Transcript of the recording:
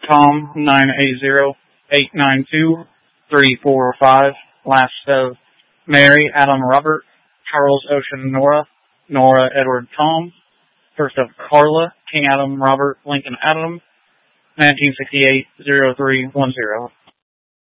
Tom 980-892-345. Last of Mary Adam Robert, Charles Ocean Nora, Nora Edward Tom. First of Carla King Adam Robert Lincoln Adam, 1968-0310.